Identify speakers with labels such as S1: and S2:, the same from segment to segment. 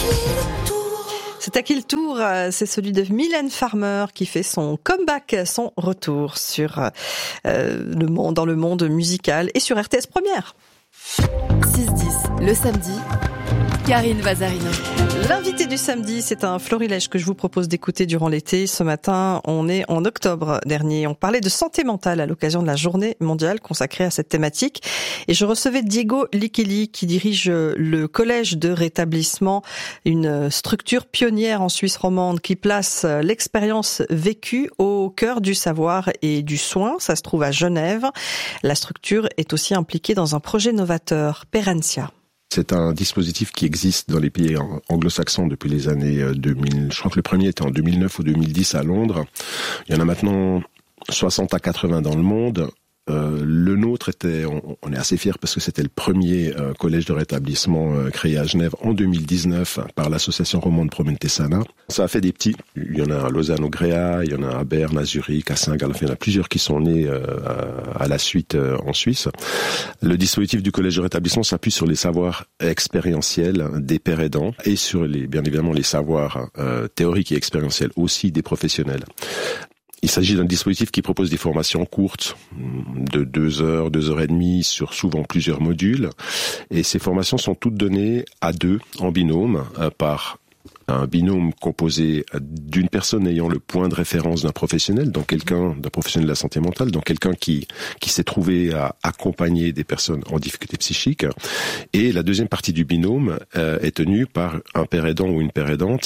S1: C'est à qui le tour? C'est celui de Mylène Farmer qui fait son comeback, son retour sur dans le monde musical et sur RTS Première.
S2: 6-10, le samedi, Karine Vazarino.
S1: L'invité du samedi, c'est un florilège que je vous propose d'écouter durant l'été. Ce matin, on est en octobre dernier. On parlait de santé mentale à l'occasion de la journée mondiale consacrée à cette thématique. Et je recevais Diego Likeli qui dirige le collège de rétablissement, une structure pionnière en Suisse romande qui place l'expérience vécue au cœur du savoir et du soin. Ça se trouve à Genève. La structure est aussi impliquée dans un projet novateur, Perencia.
S3: C'est un dispositif qui existe dans les pays anglo-saxons depuis les années 2000. Je crois que le premier était en 2009 ou 2010 à Londres. Il y en a maintenant 60 à 80 dans le monde. Le nôtre était, on est assez fiers parce que c'était le premier collège de rétablissement créé à Genève en 2019 par l'association romande Pro Mente Sana. Ça a fait des petits. Il y en a à Lausanne au Gréa, il y en a à Berne, à Zurich, à Saint-Gall. Il y en a plusieurs qui sont nés à la suite en Suisse. Le dispositif du collège de rétablissement s'appuie sur les savoirs expérientiels des pères aidants et sur bien évidemment les savoirs théoriques et expérientiels aussi des professionnels. Il s'agit d'un dispositif qui propose des formations courtes de 2 heures, 2 heures et demie sur souvent plusieurs modules. Et ces formations sont toutes données à 2 en binôme par un binôme composé d'une personne ayant le point de référence d'un professionnel, donc d'un professionnel de la santé mentale, donc quelqu'un qui s'est trouvé à accompagner des personnes en difficulté psychique. Et la deuxième partie du binôme est tenue par un père aidant ou une père aidante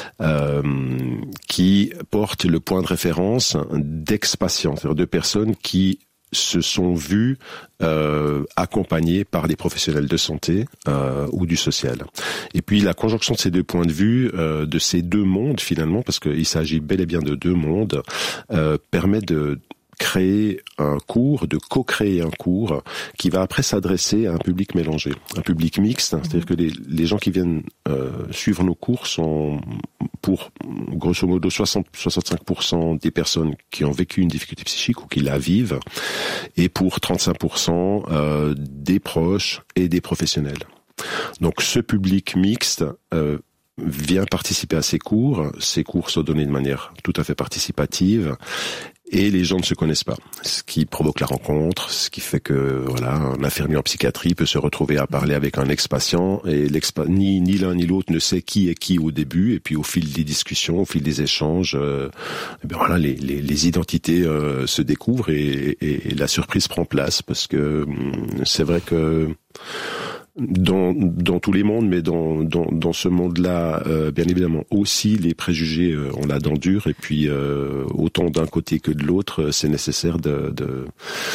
S3: qui porte le point de référence d'ex-patients, c'est-à-dire de personnes qui se sont vus accompagnés par des professionnels de santé ou du social. Et puis la conjonction de ces 2 points de vue, de ces 2 mondes finalement, parce qu'il s'agit bel et bien de 2 mondes, permet de créer un cours, de co-créer un cours qui va après s'adresser à un public mélangé, un public mixte, c'est-à-dire que les gens qui viennent suivre nos cours sont pour grosso modo 60-65% des personnes qui ont vécu une difficulté psychique ou qui la vivent, et pour 35% des proches et des professionnels. Donc ce public mixte vient participer à ces cours sont donnés de manière tout à fait participative. Et les gens ne se connaissent pas, ce qui provoque la rencontre, ce qui fait que un infirmier en psychiatrie peut se retrouver à parler avec un ex-patient et ni l'un ni l'autre ne sait qui est qui au début, et puis au fil des discussions, au fil des échanges, les identités se découvrent et la surprise prend place, parce que c'est vrai que dans tous les mondes, mais dans ce monde-là, bien évidemment aussi les préjugés ont la dent dure, et puis autant d'un côté que de l'autre, c'est nécessaire de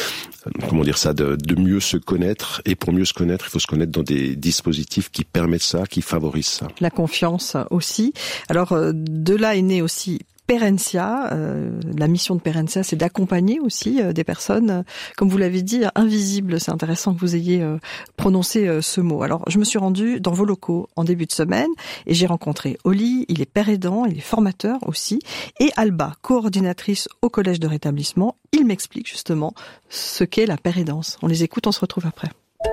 S3: mieux se connaître, et pour mieux se connaître, il faut se connaître dans des dispositifs qui permettent ça, qui favorisent ça.
S1: La confiance aussi. Alors de là est né aussi Perencia. La mission de Perencia, c'est d'accompagner aussi des personnes, comme vous l'avez dit, invisibles. C'est intéressant que vous ayez prononcé ce mot. Alors, je me suis rendue dans vos locaux en début de semaine et j'ai rencontré Oli, il est père aidant, il est formateur aussi, et Alba, coordinatrice au collège de rétablissement. Il m'explique justement ce qu'est la pérédance. On les écoute, on se retrouve après.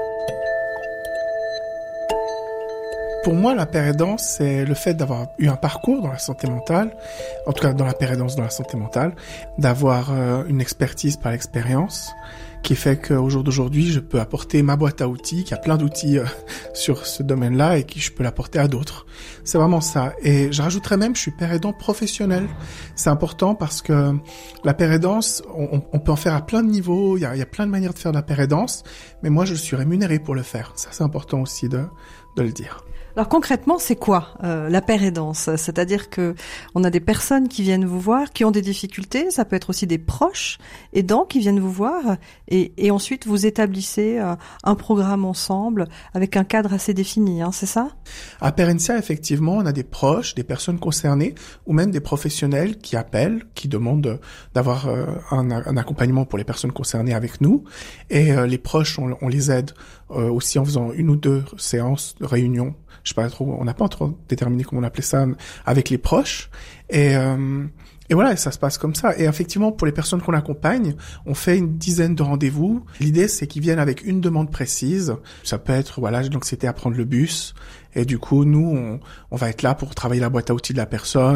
S4: Pour moi, la pérédance, c'est le fait d'avoir eu un parcours dans la santé mentale, en tout cas dans la pérédance, dans la santé mentale, d'avoir une expertise par l'expérience, qui fait qu'au jour d'aujourd'hui, je peux apporter ma boîte à outils, qu'il y a plein d'outils sur ce domaine-là et que je peux l'apporter à d'autres. C'est vraiment ça. Et je rajouterais même, je suis père aidant professionnel. C'est important parce que la pérédance, on peut en faire à plein de niveaux, il y a plein de manières de faire de la pérédance, mais moi, je suis rémunéré pour le faire. Ça, c'est important aussi de le dire.
S1: Alors concrètement, c'est quoi la pérédance? C'est-à-dire que on a des personnes qui viennent vous voir, qui ont des difficultés. Ça peut être aussi des proches aidants qui viennent vous voir, et ensuite vous établissez un programme ensemble avec un cadre assez défini. C'est ça?
S4: À Perencia, effectivement, on a des proches, des personnes concernées, ou même des professionnels qui appellent, qui demandent d'avoir un accompagnement pour les personnes concernées avec nous. Et les proches, on les aide aussi en faisant 1 ou 2 séances de réunion. Je sais pas trop, on n'a pas trop déterminé comment on appelait ça, avec les proches. Et voilà, ça se passe comme ça. Et effectivement, pour les personnes qu'on accompagne, on fait une dizaine de rendez-vous. L'idée, c'est qu'ils viennent avec une demande précise. Ça peut être, de l'anxiété à prendre le bus. Et du coup, nous, on va être là pour travailler la boîte à outils de la personne.